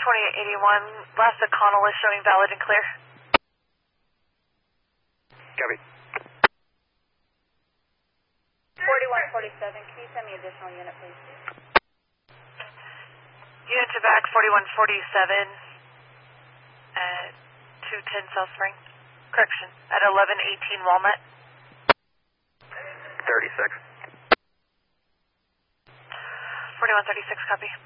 2881, last O'Connell is showing valid and clear. Copy. 4147, can you send me additional unit, please? Unit to back 4147 at 210 South Spring. Correction, at 1118 Walnut. 36. 4136, copy.